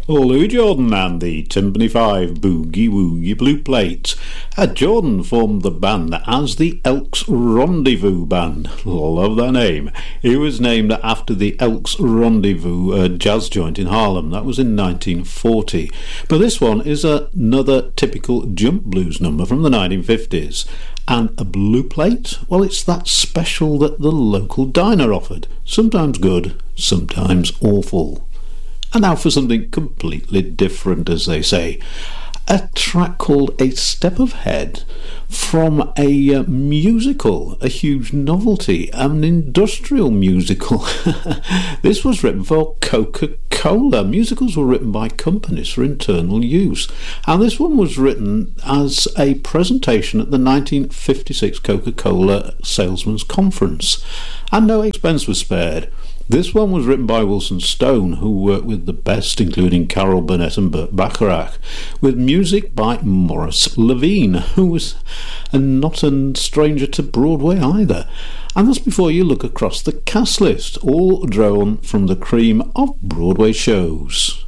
Lou Jordan and the Timpani 5 Boogie Woogie Blue Plate. Jordan formed the band as the Elks Rendezvous Band. Love that name. It was named after the Elks Rendezvous jazz joint in Harlem. That was in 1940. But this one is another typical jump blues number from the 1950s. And a blue plate? Well, it's that special that the local diner offered. Sometimes good, sometimes awful. And now for something completely different, as they say. A track called A Step Ahead from a musical, a huge novelty, an industrial musical. This was written for Coca-Cola. Musicals were written by companies for internal use. And this one was written as a presentation at the 1956 Coca-Cola Salesmen's Conference. And no expense was spared. This one was written by Wilson Stone, who worked with the best, including Carol Burnett and Burt Bacharach, with music by Maurice Levine, who was not a stranger to Broadway either. And that's before you look across the cast list, all drawn from the cream of Broadway shows.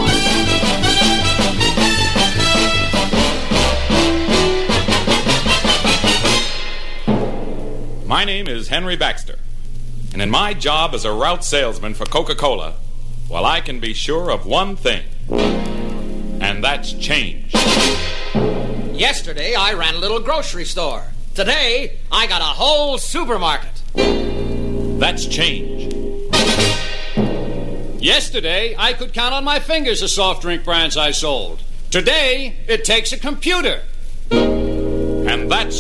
My name is Henry Baxter. And in my job as a route salesman for Coca-Cola, well, I can be sure of one thing, and that's change. Yesterday, I ran a little grocery store. Today, I got a whole supermarket. That's change. Yesterday, I could count on my fingers the soft drink brands I sold. Today, it takes a computer. And that's